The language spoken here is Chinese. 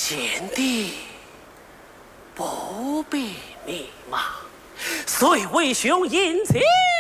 贤弟不必迷茫，随为兄引荐。